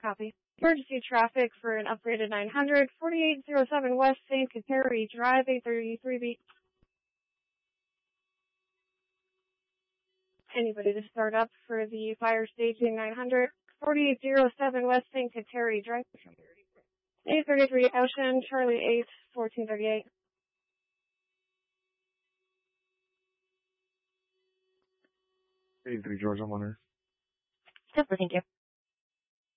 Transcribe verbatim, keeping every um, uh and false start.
Copy. Emergency traffic for an upgraded nine hundred, forty-eight oh seven West Saint Kateri Drive, eight thirty-three B. Anybody to start up for the fire staging nine hundred, forty-eight oh seven West Saint Kateri Drive, eight thirty-three Ocean, Charlie eight, fourteen thirty-eight. eighty-three George, I'm on her. Super, thank you.